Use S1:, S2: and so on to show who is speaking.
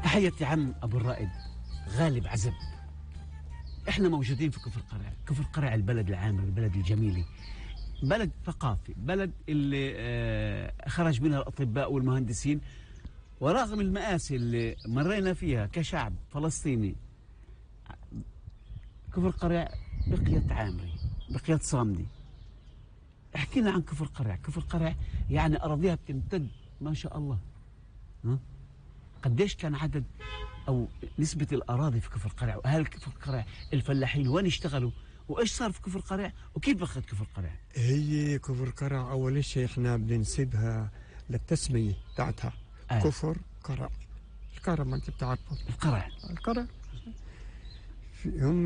S1: تحياتي عم أبو الرائد غالب عزب. إحنا موجودين في كفر قرع. كفر قرع البلد العامر، البلد الجميلة، بلد ثقافي، بلد اللي خرج منها الأطباء والمهندسين. ورغم المآسي اللي مرينا فيها كشعب فلسطيني، كفر قرع بقيت عامري، بقيت صامدة. احكينا عن كفر قرع. كفر قرع يعني أراضيها بتمتد ما شاء الله. قديش كان عدد أو نسبة الأراضي في كفر قرع، وأهل كفر قرع الفلاحين وين اشتغلوا، وإيش صار في كفر قرع، وكيف بخت كفر قرع؟
S2: هي كفر قرع أول شيء إحنا بننسبها للتسمية بتاعتها. كفر قرع. القرع ما أنت بتعرفه.
S1: القرع
S2: القرع هم